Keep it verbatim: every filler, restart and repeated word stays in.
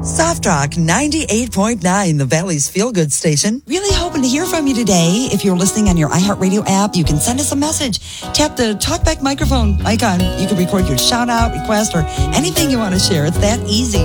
Soft Rock ninety-eight point nine, the Valley's feel-good station. Really hoping to hear from you today. If you're listening on your iHeartRadio app, you can send us a message. Tap the talkback microphone icon. You can record your shout-out, request, or anything you want to share. It's that easy.